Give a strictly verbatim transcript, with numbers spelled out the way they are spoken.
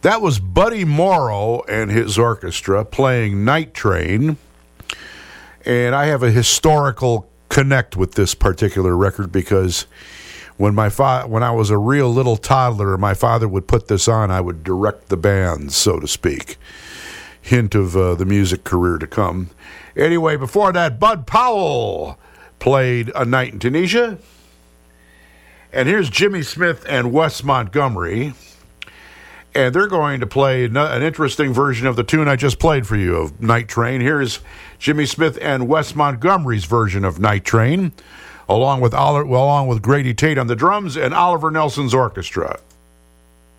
That was Buddy Morrow and his orchestra playing Night Train. And I have a historical connect with this particular record because when my fa- when I was a real little toddler, my father would put this on. I would direct the bands, so to speak. Hint of uh, the music career to come. Anyway, before that, Bud Powell played A Night in Tunisia. And here's Jimmy Smith and Wes Montgomery. And they're going to play an interesting version of the tune I just played for you of Night Train. Here's Jimmy Smith and Wes Montgomery's version of Night Train, along with Oliver, well, along with Grady Tate on the drums and Oliver Nelson's orchestra.